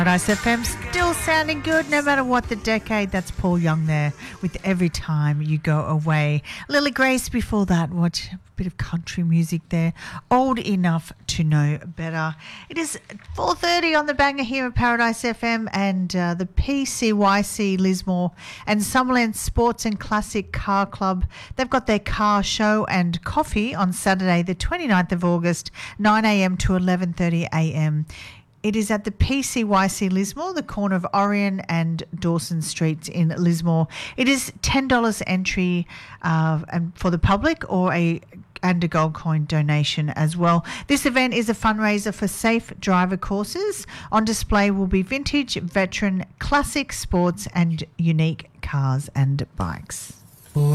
Paradise FM still sounding good no matter what the decade. That's Paul Young there with Every Time You Go Away. Lily Grace before that. Watch a bit of country music there. Old Enough to Know Better. It is 4:30 on the banger here at Paradise FM, and the PCYC Lismore and Summerland Sports and Classic Car Club. They've got their car show and coffee on Saturday the 29th of August, 9 a.m. to 11:30 a.m. It is at the PCYC Lismore, the corner of Orion and Dawson Streets in Lismore. It is $10 entry for the public and a gold coin donation as well. This event is a fundraiser for safe driver courses. On display will be vintage, veteran, classic, sports and unique cars and bikes.